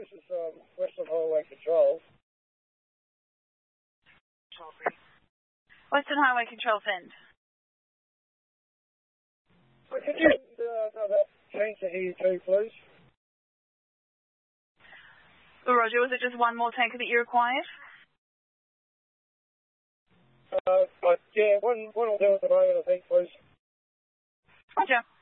this is Western Highway Control. Western Highway Control send. Could you another tanker here too, please? Roger, was it just one more tanker that you required? Yeah, one will do at the moment, I think, please. Roger.